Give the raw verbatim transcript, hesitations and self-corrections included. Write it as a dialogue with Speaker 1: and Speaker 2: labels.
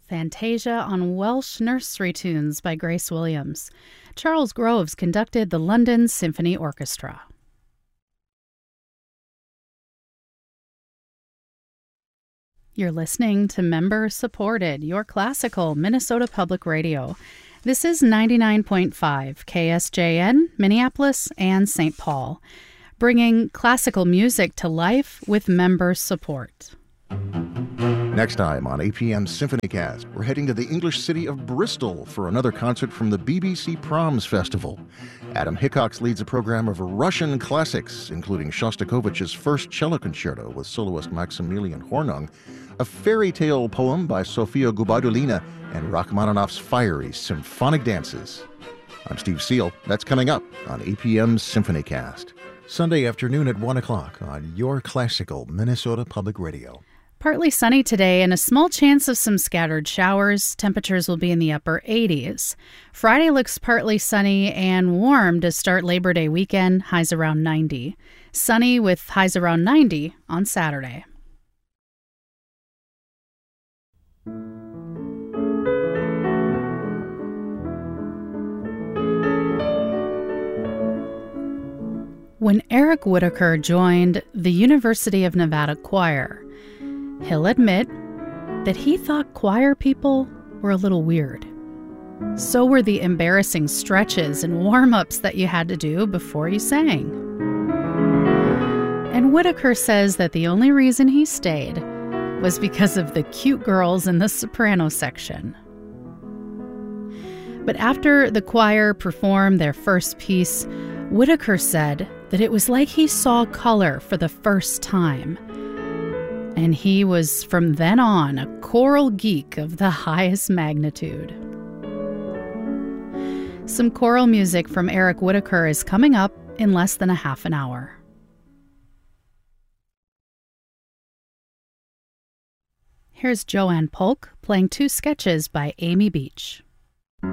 Speaker 1: Fantasia on Welsh Nursery Tunes by Grace Williams. Charles Groves conducted the London Symphony Orchestra. You're listening to member-supported, your classical Minnesota Public Radio. This is ninety-nine point five K S J N, Minneapolis and Saint Paul, bringing classical music to life with member support.
Speaker 2: Next time on A P M SymphonyCast, we're heading to the English city of Bristol for another concert from the B B C Proms Festival. Adam Hickox leads a program of Russian classics, including Shostakovich's First Cello Concerto with soloist Maximilian Hornung, a fairy tale poem by Sofia Gubardulina, and Rachmaninoff's fiery symphonic dances. I'm Steve Seal. That's coming up on A P M SymphonyCast. Sunday afternoon at one o'clock on your classical Minnesota Public Radio.
Speaker 1: Partly sunny today and a small chance of some scattered showers. Temperatures will be in the upper eighties. Friday looks partly sunny and warm to start Labor Day weekend, highs around ninety. Sunny with highs around ninety on Saturday. When Eric Whitacre joined the University of Nevada Choir, he'll admit that he thought choir people were a little weird. So were the embarrassing stretches and warm-ups that you had to do before you sang. And Whitacre says that the only reason he stayed was because of the cute girls in the soprano section. But after the choir performed their first piece, Whitacre said that it was like he saw color for the first time. And he was, from then on, a choral geek of the highest magnitude. Some choral music from Eric Whitacre is coming up in less than a half an hour. Here's Joanne Polk playing two sketches by Amy Beach.